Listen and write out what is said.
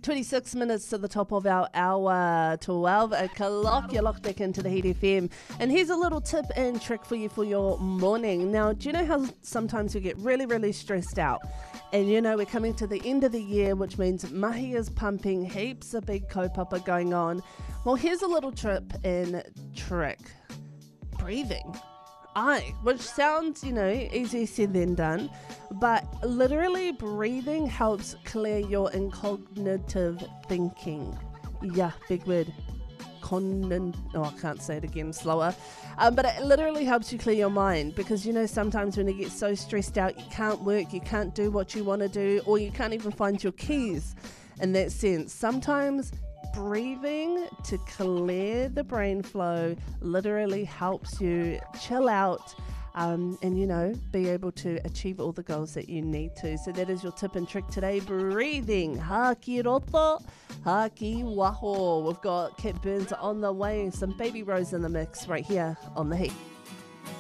26 minutes to the top of our hour, 12 o'clock. You're locked back into the Heat FM. And here's a little tip and trick for you for your morning. Now, do you know how sometimes you get really, really stressed out? And you know, we're coming to the end of the year, which means mahi is pumping, heaps of big kaupapa going on. Well, here's a little tip and trick. Breathing. Which sounds, easier said than done, but literally breathing helps clear your cognitive thinking. Yeah, big word. I can't say it again, slower. But it literally helps you clear your mind because, sometimes when you get so stressed out, you can't work, you can't do what you want to do, or you can't even find your keys. In that sense, sometimes breathing to clear the brain flow literally helps you chill out and be able to achieve all the goals that you need to. So that is your tip and trick today, breathing. Haki roto, haki waho. We've got Cat Burns on the way, some Baby Rose in the mix right here on The Heat.